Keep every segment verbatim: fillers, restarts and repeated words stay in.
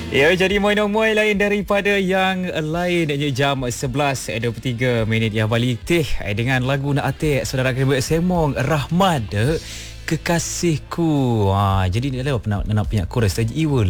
Ya, jadi moy-moy lain daripada yang lain. Jam sebelas dua puluh tiga minit yang balik teh dengan lagu nak atik saudara kena semong Rahmat Kekasihku. Ha, jadi ni lah nak nak punya chorus lagi evil.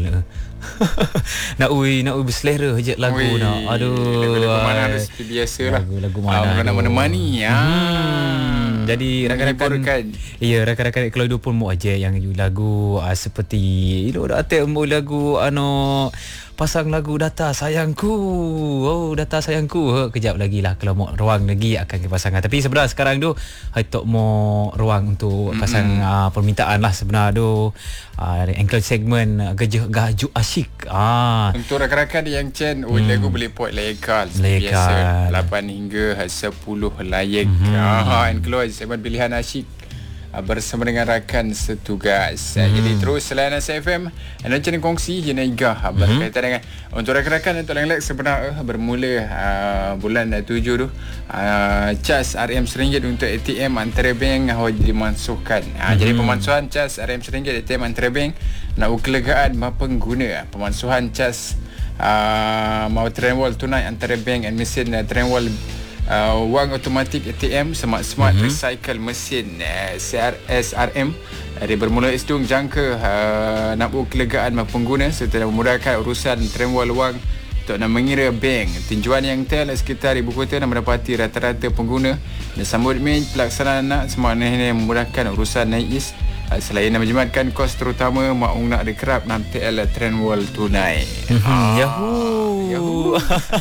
nak ui nak ui berselera je lagu ui, nak. Aduh. Lagu-lagu mana harus biasa lah. Lagu-lagu mana. Ah, nak menemani. Ah. Hmm. Jadi rakan-rakan, ya rakan-rakan kalau hidup pun mau aja yang lagu uh, seperti itu dah atik mau lagu ano pasang lagu Data Sayangku. Oh, Data Sayangku. Kejap lagi lah kalau mau ruang lagi akan kita pasangkan. Tapi sebenarnya sekarang tu hai tok mau ruang untuk mm-hmm. pasang uh, permintaan lah sebenarnya tu. Uh, Engkau segmen gajah gaju asyik. Ah. Untuk rakan-rakan yang Chen, oh, hmm. lagu boleh pot layakal biasa lapan hingga sepuluh layak. Hmm. Ah, Engkau segmen pilihan asyik bersama dengan rakan setugas. Hmm. Jadi terus selain S F M, anda jangan kongsi jena igah hmm. berkaitan dengan untuk rakan-rakan untuk yang like sebenarnya bermula uh, bulan tujuh tu uh, cas R M seringgit untuk A T M antara bank yang dimansuhkan. Uh, hmm. Jadi pemansuhan cas R M seringgit A T M antara bank nak ukelegaan ma pengguna. Pemansuhan cas uh, mau Trendwall tunai antara bank dan mesin uh, Trendwall Uh, wang automatik A T M Smart Smart mm-hmm. Recycle mesin uh, S R M uh, dia bermula istung jangka uh, nak kelegaan pengguna serta memudahkan urusan Trendwall wang untuk nak mengira bank. Tinjuan yang tel sekitar ibu kota nak mendapati rata-rata pengguna dan sambut main pelaksanaan nak semakna ini memudahkan urusan naik is uh, selain nak menjimatkan kos terutama maung nak dekerap nak T L Trendwall tunai. Mm-hmm. ah. Yahoo Yahoo.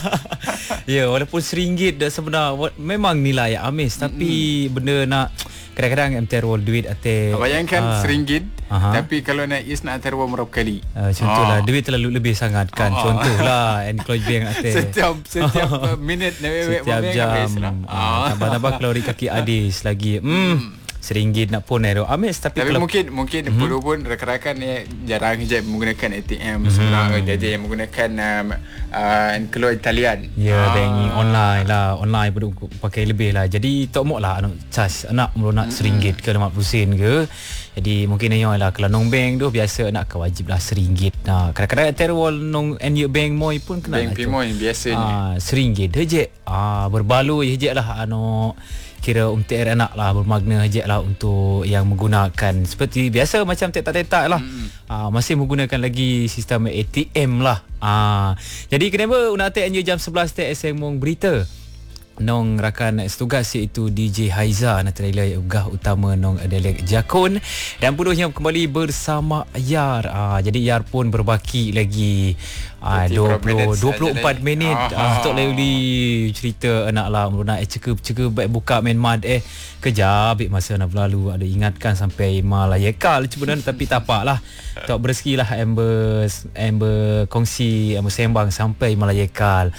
Ya, walaupun seringgit dah sebenar memang nilai amis tapi mm. benda nak kadang-kadang M T R wall duit ate. Bayangkan uh, seringgit uh-huh. tapi kalau naik is nak M T R wall berapa kali. Uh, contohlah oh. duit terlalu lebih sangat kan. Oh. Contohlah and close bank ate. Setiap setiap uh, minit setiap jam. Uh, tambah-tambah kalori kaki adis lagi. Hmm. Mm. Seringgit nak pun aero amis tapi, tapi mungkin mungkin mm-hmm. perlu pun rakan-rakan ni jarang je menggunakan A T M mm-hmm. sebenarnya dia je yang menggunakan um, uh, keluar talian ya yeah, ah. banking online lah online perlu pakai lebih lah jadi tok mok lah anak charge anak mula nak mm-hmm. seringgit ke lima puluh sen ke jadi mungkin yang lah kalau nong bank tu biasa nak ke wajib lah seringgit nah kadang-kadang terwal nong N U bank moi pun kena bank moi biasanya ah, seringgit je ah berbaloi je lah anu kira um T R anak lah bermakna je lah untuk yang menggunakan seperti biasa macam tetak-tetak lah mm. uh, masih menggunakan lagi sistem A T M lah uh, jadi kenapa nak atik jam sebelas T S M berita nong rakan setugas iaitu D J Haiza nak trailer ugah utama nong Adelek Jakun dan puduhnya kembali bersama Yar ah, jadi Yar pun berbaki lagi ah, dua puluh dua puluh empat minit ah, stok lagi cerita anak lah nak cekep-cekep baik buka main mad eh kejap masa nak berlalu ada ingatkan sampai malayakal sebenarnya tapi tak apalah tak berezeki lah Amber Amber kongsi Amber sembang sampai malayakal.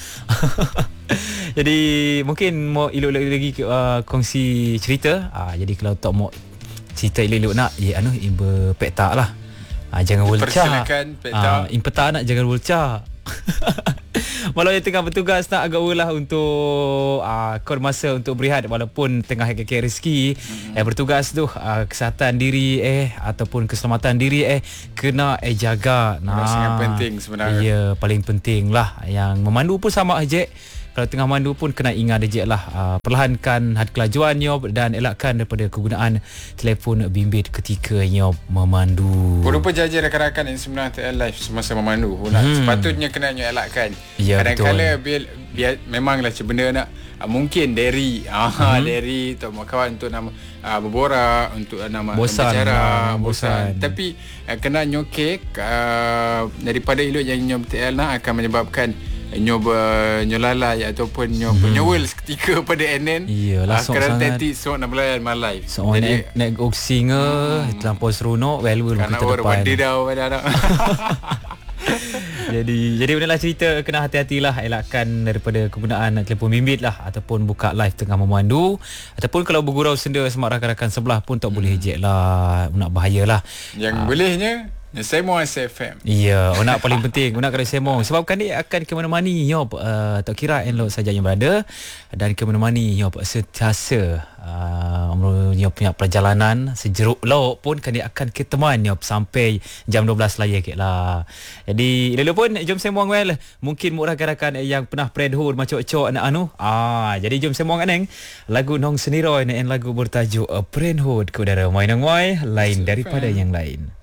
Jadi mungkin mau elok lagi uh, kongsi cerita. Ah jadi kalau tak mau cerita elok nak ya anu imba pekta lah. Ah jangan wulca. Persilakan pekta. Ah impeta nak jangan wulca. Walau yang tengah bertugas nak agak ulah untuk uh, kod masa untuk berehat walaupun tengah kekek rezeki mm-hmm. eh bertugas tu uh, kesihatan diri eh ataupun keselamatan diri eh kena eh jaga. Nah, sangat penting sebenarnya. Ya, paling penting lah yang memandu pun sama aja. Kalau tengah mandu pun kena ingat aja lah uh, perlahankan had kelajuan nyob dan elakkan daripada kegunaan telefon bimbit ketika nyob memandu. Berupa jaja rakan-rakan yang sebenarnya T L live semasa memandu. Nak hmm. sepatutnya kena nyob elakkan. Ya, kadang-kadang biar, biar memanglah benda nak uh, mungkin dari ah hmm. dari untuk kawan untuk nama uh, berborak untuk nama bosan, berbicara bosan. bosan. Tapi uh, kena nyokek uh, daripada elok yang nyob T L nak akan menyebabkan nyoba nyolalai ataupun nyoba hmm. nyowel seketika pada N N. Iyalah uh, sekarang tetik sok nak belayan malai. So jadi naik oksinger hmm. terlampau seronok well well kita depan. Kan dah pada anak. Jadi jadi benalah cerita kena hati-hatilah elakkan daripada kegunaan telefon bimbit lah ataupun buka live tengah memandu ataupun kalau bergurau senda sama rakan-rakan sebelah pun tak hmm. boleh ejek lah nak bahayalah. Yang uh. bolehnya Semong S F M. Ya, onak paling penting onak kena semong sebab kan dia akan ke mana-mana nyop uh, tak kira elok saja yang berada dan ke mana-mana nyop sentiasa uh, nyop punya perjalanan sejeruk laut pun kan dia akan ketemuan nyop sampai jam dua belas lagi ke lah. Jadi lalu pun jom semong well mungkin mu rakan-rakan yang pernah friendhood macam cok anak anu. Ah, jadi jom semong aneng lagu Nong Seniroy dan lagu bertajuk uh, Friendhood ke udara. Mai nang mai lain daripada yang lain.